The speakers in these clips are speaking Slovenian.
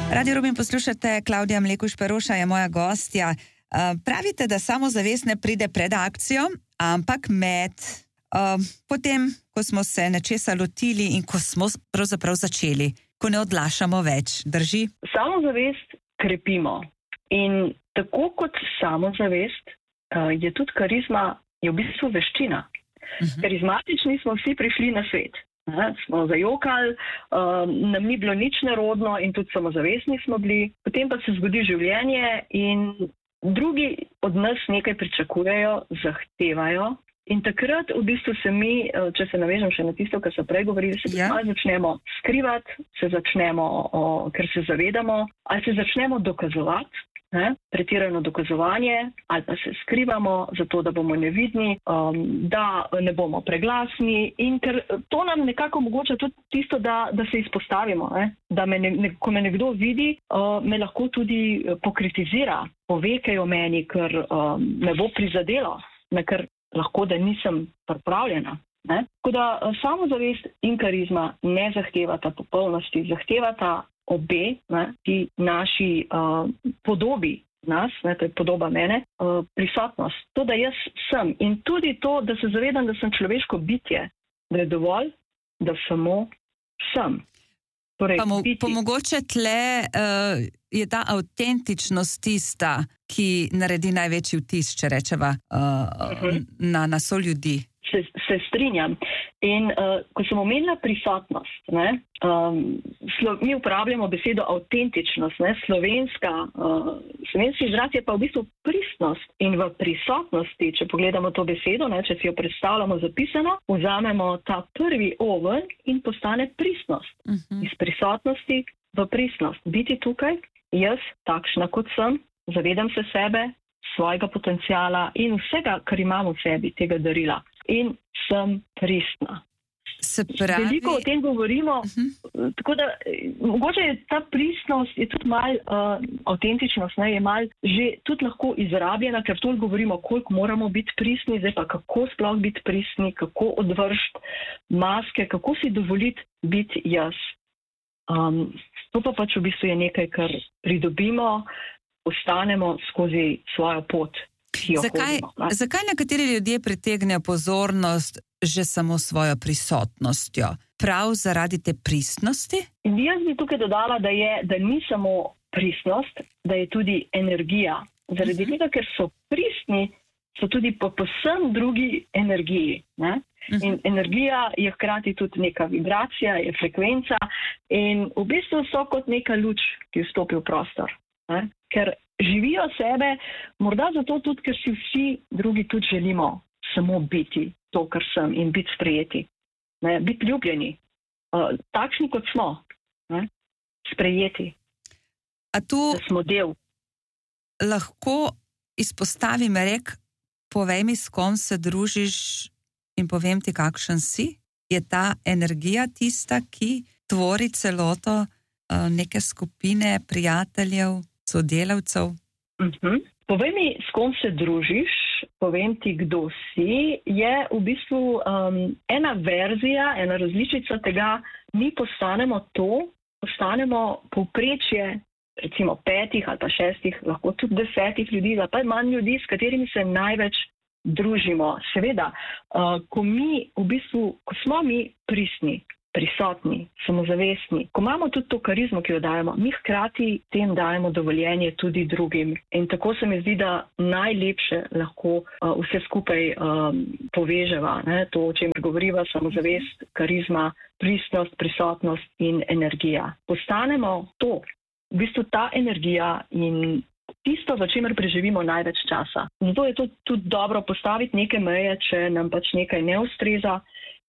Radio Rubin poslušate, Klavdija Mlekuž Peroša je moja gostja. Pravite, da samozavest ne pride pred akcijo, ampak med potem, ko smo se nečesa lotili in ko smo pravzaprav začeli, ko ne odlašamo več. Drži? Samozavest krepimo in tako kot samozavest je tudi karizma, je v bistvu veščina. Karizmatični smo vsi prišli na svet. Smo zajokali, nam ni bilo nič nerodno in tudi samozavestni smo bili. Potem pa se zgodi življenje in drugi od nas nekaj pričakujejo, zahtevajo. In takrat v bistvu se mi, če se navežem še na tisto, kar so prej govorili, se začnemo skrivati, ker se zavedamo, ali se začnemo dokazovati, pretirano dokazovanje, ali pa se skrivamo, zato da bomo nevidni, da ne bomo preglasni in ker to nam nekako omogoča tudi tisto, da se izpostavimo, da ko me nekdo vidi, me lahko tudi pokritizira, pove kaj o meni, ker me bo prizadelo, ker lahko, da nisem pripravljena. Tako da samozavest in karizma ne zahtevata popolnosti, zahtevata obe, ti naši podobi nas, to je podoba mene, prisotnost. To, da jaz sem in tudi to, da se zavedam, da sem človeško bitje, da je dovolj, da samo sem. Torej, pa mogoče tle je ta avtentičnost tista, ki naredi največji vtis, če rečeva, na soljudi. Se strinjam. In ko sem omenila prisotnost, mi uporabljamo besedo avtentičnost, slovenski izraz je pa v bistvu pristnost. In v prisotnosti, če pogledamo to besedo, če si jo predstavljamo zapisano, vzamemo ta prvi oven in postane pristnost. Iz prisotnosti v pristnost. Biti tukaj, jaz, takšna kot sem, zavedam se sebe, svojega potenciala in vsega, kar imam v sebi, tega darila. In sem pristna. Veliko o tem govorimo, tako da mogoče je ta pristnost, je tudi malo avtentičnost, je malo že tudi lahko izrabljena, ker toliko govorimo, koliko moramo biti pristni, zdaj pa kako sploh biti pristni, kako odvršiti maske, kako si dovoliti biti jaz. To pa pač v bistvu je nekaj, kar pridobimo, ostanemo skozi svojo pot. Zakaj nekateri ljudje pritegnejo pozornost že samo svojo prisotnostjo? Prav zaradi te pristnosti? Jaz bi tukaj dodala, da ni samo pristnost, da je tudi energija. Zaradi tega, ker so pristni, so tudi po povsem drugi energiji. In energija je hkrati tudi neka vibracija, je frekvenca in v bistvu so kot neka luč, ki vstopi v prostor. Ker živijo sebe, morda zato tudi, ker si vsi drugi tudi želimo samo biti to, kar sem in biti sprejeti. Biti ljubljeni, takšni kot smo, sprejeti, da smo del. Lahko izpostavim rek, povej mi, s kom se družiš in povem ti, kakšen si? Je ta energija tista, ki tvori celoto neke skupine prijateljev, sodelavcev? Povej mi, s kom se družiš, povem ti, kdo si, je v bistvu ena verzija, ena različica tega, mi postanemo povprečje, recimo 5 ali pa 6, lahko tudi 10 ljudi, ali pa manj ljudi, s katerimi se največ družimo. Seveda, ko smo mi pristni, prisotni, samozavestni, ko imamo tudi to karizmo, ki jo dajemo, mi hkrati tem dajemo dovoljenje tudi drugim. In tako se mi zdi, da najlepše lahko vse skupaj poveževa, to, o čemer govoriva, samozavest, karizma, pristnost, prisotnost in energija. Postanemo to, v bistvu ta energija in tisto, za čemer preživimo največ časa. Zato je to tudi dobro postaviti neke meje, če nam pač nekaj ne ustreza,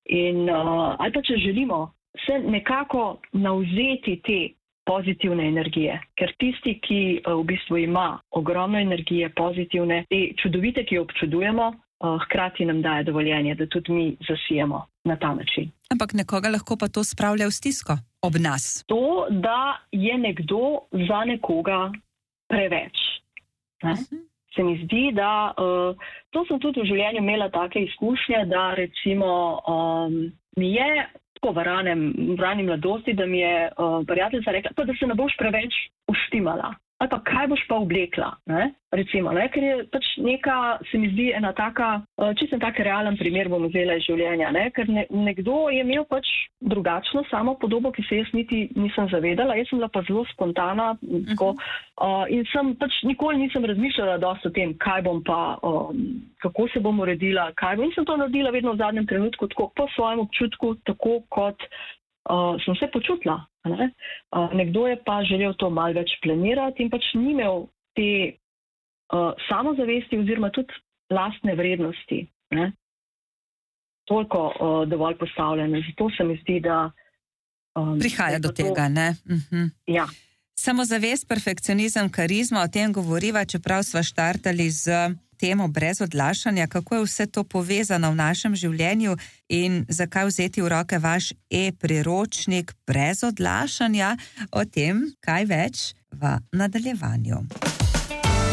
ali pa če želimo se nekako navzeti te pozitivne energije. Ker tisti, ki v bistvu ima ogromno energije, pozitivne, te čudovite, ki jo občudujemo, hkrati nam daje dovoljenje, da tudi mi zasijemo na ta način. Ampak nekoga lahko pa to spravlja v stisko ob nas. To, da je nekdo za nekoga preveč. Se mi zdi, da to sem tudi v življenju imela take izkušnje, da recimo mi je tako v rani mladosti, da mi je prijateljica rekla, pa da se ne boš preveč uštimala. Ali pa kaj boš pa oblekla, ne? Recimo, ne? Ker je pač neka, se mi zdi, ena taka, čisto tak realen primer bom vzela iz življenja, ne? Ker nekdo je imel pač drugačno samo podobo, ki se jaz niti nisem zavedala, jaz sem bila pa zelo spontana tako, in sem pač nikoli nisem razmišljala dosti o tem, kaj bom pa, kako se bom uredila, kaj bom, in sem to naredila vedno v zadnjem trenutku, tako po svojem občutku, tako kot sem se počutila. Ne? Nekdo je pa želel to malo več planirati in pač ni imel te samozavesti oziroma tudi lastne vrednosti. Ne? Toliko dovolj postavljene. Zato se mi zdi, da prihaja do tega, ne? Ja. Samozavest, perfekcionizem, karizma, o tem govoriva, čeprav sva štartali z temo brez odlašanja, kako je vse to povezano v našem življenju in zakaj vzeti v roke vaš e-priročnik brez odlašanja, o tem kaj več v nadaljevanju.